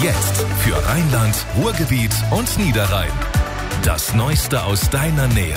Jetzt für Rheinland, Ruhrgebiet und Niederrhein. Das Neueste aus deiner Nähe.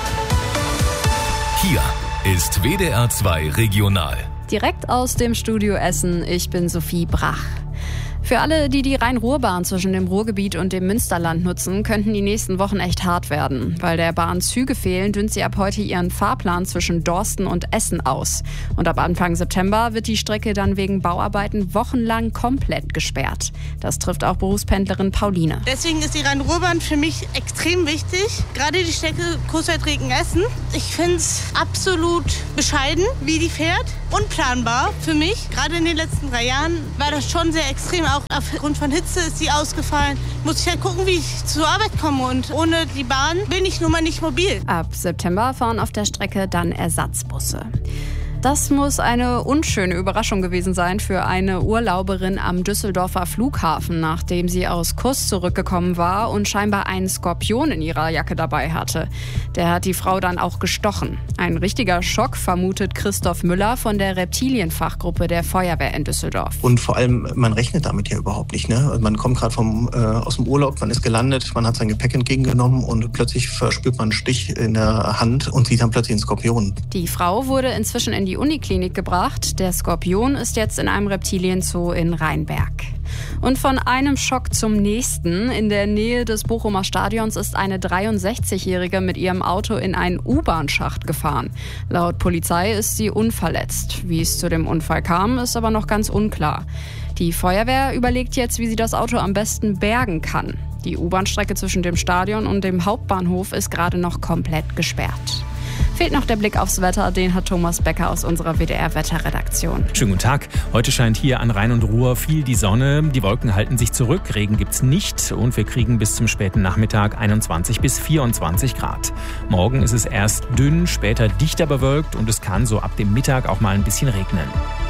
Hier ist WDR 2 Regional. Direkt aus dem Studio Essen, ich bin Sophie Brach. Für alle, die die Rhein-Ruhr-Bahn zwischen dem Ruhrgebiet und dem Münsterland nutzen, könnten die nächsten Wochen echt hart werden. Weil der Bahn Züge fehlen, dünnt sie ab heute ihren Fahrplan zwischen Dorsten und Essen aus. Und ab Anfang September wird die Strecke dann wegen Bauarbeiten wochenlang komplett gesperrt. Das trifft auch Berufspendlerin Pauline. Deswegen ist die Rhein-Ruhr-Bahn für mich extrem wichtig. Gerade die Strecke Coesfeld-Regen-Essen. Ich finde es absolut bescheiden, wie die fährt. Unplanbar für mich. Gerade in den letzten 3 Jahren war das schon sehr extrem. Auch aufgrund von Hitze ist sie ausgefallen. Muss ich halt gucken, wie ich zur Arbeit komme. Und ohne die Bahn bin ich nun mal nicht mobil. Ab September fahren auf der Strecke dann Ersatzbusse. Das muss eine unschöne Überraschung gewesen sein für eine Urlauberin am Düsseldorfer Flughafen, nachdem sie aus Kurs zurückgekommen war und scheinbar einen Skorpion in ihrer Jacke dabei hatte. Der hat die Frau dann auch gestochen. Ein richtiger Schock, vermutet Christoph Müller von der Reptilienfachgruppe der Feuerwehr in Düsseldorf. Und vor allem, man rechnet damit ja überhaupt nicht. Ne? Man kommt gerade aus dem Urlaub, man ist gelandet, man hat sein Gepäck entgegengenommen und plötzlich verspürt man einen Stich in der Hand und sieht dann plötzlich einen Skorpion. Die Frau wurde inzwischen in die Uniklinik gebracht. Der Skorpion ist jetzt in einem Reptilienzoo in Rheinberg. Und von einem Schock zum nächsten. In der Nähe des Bochumer Stadions ist eine 63-Jährige mit ihrem Auto in einen U-Bahn-Schacht gefahren. Laut Polizei ist sie unverletzt. Wie es zu dem Unfall kam, ist aber noch ganz unklar. Die Feuerwehr überlegt jetzt, wie sie das Auto am besten bergen kann. Die U-Bahn-Strecke zwischen dem Stadion und dem Hauptbahnhof ist gerade noch komplett gesperrt. Fehlt noch der Blick aufs Wetter, den hat Thomas Becker aus unserer WDR-Wetterredaktion. Schönen guten Tag. Heute scheint hier an Rhein und Ruhr viel die Sonne. Die Wolken halten sich zurück, Regen gibt's nicht und wir kriegen bis zum späten Nachmittag 21 bis 24 Grad. Morgen ist es erst dünn, später dichter bewölkt und es kann so ab dem Mittag auch mal ein bisschen regnen.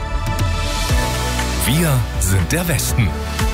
Wir sind der Westen.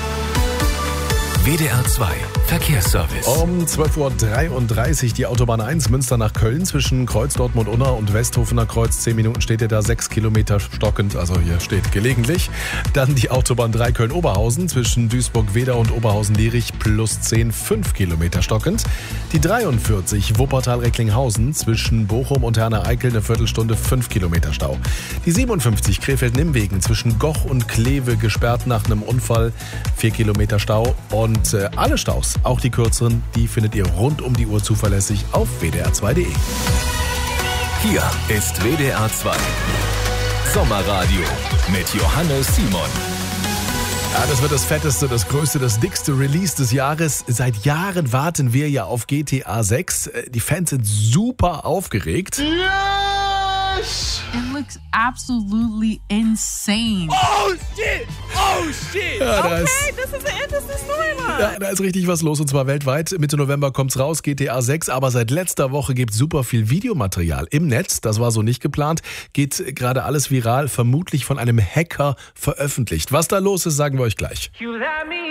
WDR 2 Verkehrsservice. Um 12.33 Uhr die Autobahn 1 Münster nach Köln zwischen Kreuz Dortmund-Unna und Westhofener Kreuz. 10 Minuten steht ihr da, 6 Kilometer stockend, also hier steht gelegentlich. Dann die Autobahn 3 Köln-Oberhausen zwischen Duisburg-Wedau und Oberhausen-Lierich plus 10, 5 Kilometer stockend. Die 43 Wuppertal-Recklinghausen zwischen Bochum und Herne-Eickel eine Viertelstunde, 5 Kilometer Stau. Die 57 Krefeld-Nimmwegen zwischen Goch und Kleve gesperrt nach einem Unfall, 4 Kilometer Stau. Und alle Staus, auch die kürzeren, die findet ihr rund um die Uhr zuverlässig auf wdr2.de. Hier ist WDR 2 Sommerradio mit Johannes Simon. Ja, das wird das fetteste, das größte, das dickste Release des Jahres. Seit Jahren warten wir ja auf GTA 6. Die Fans sind super aufgeregt. Yes! It looks absolutely insane. Oh shit! Oh shit! Ja, okay, das ist the end of the storyline. Ja, da ist richtig was los und zwar weltweit. Mitte November kommt's raus, GTA 6. Aber seit letzter Woche gibt's super viel Videomaterial im Netz. Das war so nicht geplant. Geht gerade alles viral, vermutlich von einem Hacker veröffentlicht. Was da los ist, sagen wir euch gleich.